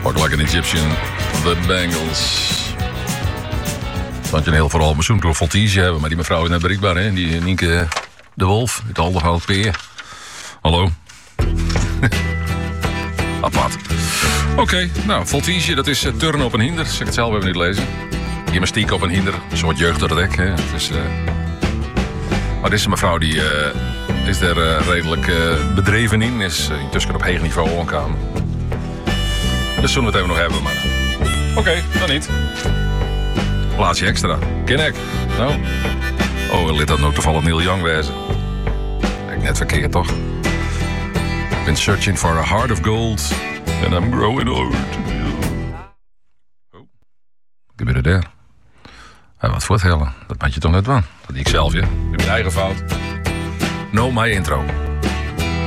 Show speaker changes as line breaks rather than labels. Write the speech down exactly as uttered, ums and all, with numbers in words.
Walk Like an Egyptian, The Bangles. Want je een heel vooral moest door Voltige hebben, maar die mevrouw is net bereikbaar, hè? Die Nienke de Wolf, het Alderhout Peer. Hallo. Apart. Oké, okay, nou, Voltige, dat is uh, turnen op een hinder. Zeg ik het zelf even niet lezen. Gymnastiek op een hinder, een soort jeugd door het dek. Hè. Het is, uh... Maar deze mevrouw die, uh, is er uh, redelijk uh, bedreven in. Is uh, intussen op hoog niveau onkaan. Dus zullen we het even nog hebben, maar... Oké, okay, dan niet. Plaatsje extra. Kinnek. Nou. Oh, lid dat nou toevallig Neil Young wezen. Ik net verkeerd, toch? I've been searching for a heart of gold. And I'm growing old. Oh. Gebeurde daar? Hij wat voor het hellen. Dat maak je toch net van? Dat ik zelf, ja. In mijn eigen fout. No, my intro.